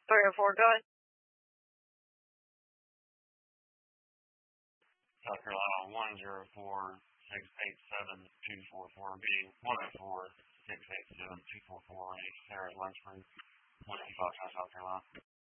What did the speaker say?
304, go ahead. South Carolina 104-687-244B, 104-687-244A, Sarah Lunchburg, 125 South Carolina.